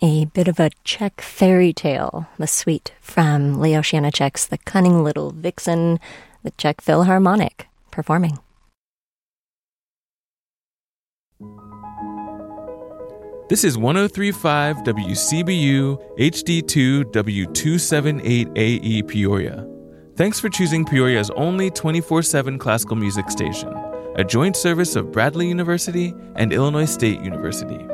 A bit of a Czech fairy tale, the suite from Leo Janacek's The Cunning Little Vixen, the Czech Philharmonic performing. This is 103.5 WCBU HD2 W278AE Peoria. Thanks for choosing Peoria's only 24/7 classical music station, a joint service of Bradley University and Illinois State University.